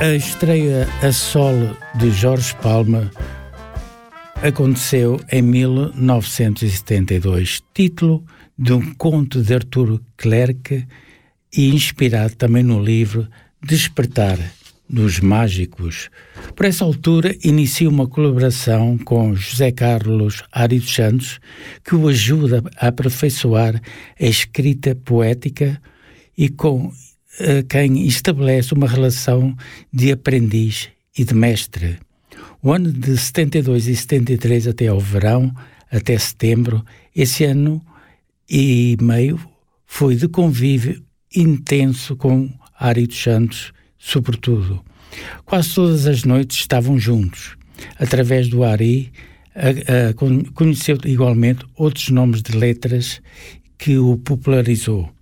A estreia a solo de Jorge Palma aconteceu em 1972, título de um conto de Arthur Clerc e inspirado também no livro Despertar dos Mágicos. Por essa altura, inicia uma colaboração com José Carlos Ari dos Santos, que o ajuda a aperfeiçoar a escrita poética e com quem estabelece uma relação de aprendiz e de mestre. O ano de 72 e 73 até ao verão, até setembro, esse ano e meio foi de convívio intenso com Ari dos Santos, sobretudo. Quase todas as noites estavam juntos. Através do Ari, conheceu igualmente outros nomes de letras que o popularizou.